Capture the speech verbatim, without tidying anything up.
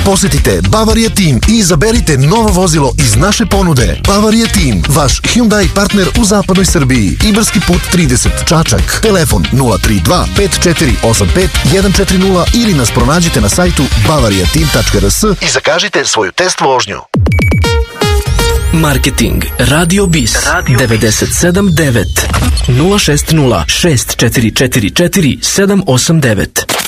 Posetite Bavaria Team i izaberite novo vozilo iz naše ponude. Bavaria Team, vaš Hyundai partner u zapadnoj Srbiji. Ibarski put trideset, Čačak. Telefon nula tri dva pet četiri osam pet jedan četiri nula ili nas pronađite na sajtu bavaria team tačka r s i zakažite svoju test vožnju. Marketing Radio Bis devedeset sedam devet nula šest nula šest četiri četiri četiri sedam osam devet.